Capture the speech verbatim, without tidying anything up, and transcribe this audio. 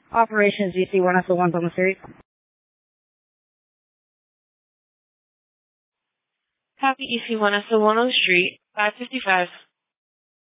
Operations D C one oh one on the street. Copy E C one oh one on the street, five fifty-five.